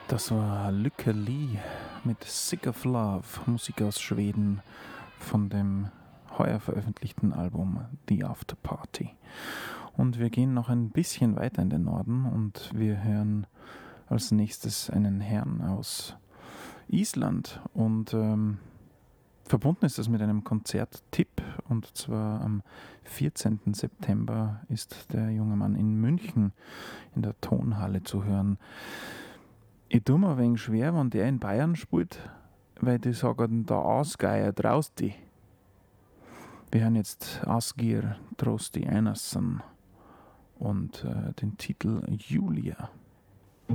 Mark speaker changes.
Speaker 1: Das war Lykke Li mit Sick of Love, Musik aus Schweden von dem heuer veröffentlichten Album The After Party. Und wir gehen noch ein bisschen weiter in den Norden und wir hören als nächstes einen Herrn aus Island und verbunden ist das mit einem Konzerttipp, und zwar am 14. September ist der junge Mann in München in der Tonhalle zu hören. Ich tue mir ein wenig schwer, wenn der in Bayern spielt, weil die sagen, da Ausgeier Trausti. Wir hören jetzt Asgir Trosti Einarsson und den Titel Julia.